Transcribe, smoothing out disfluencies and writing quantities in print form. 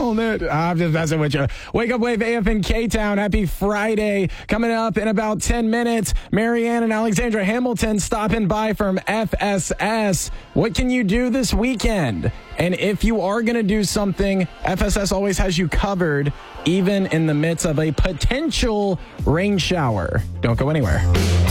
calling it. I'm just messing with you. Wake Up Wave AFN K-Town. Happy Friday. Coming up in about 10 minutes, Marianne and Alexandra Hamilton stopping by from FSS. What can you do this weekend? And if you are going to do something, FSS always has you covered, even in the midst of a potential rain shower. Don't go anywhere.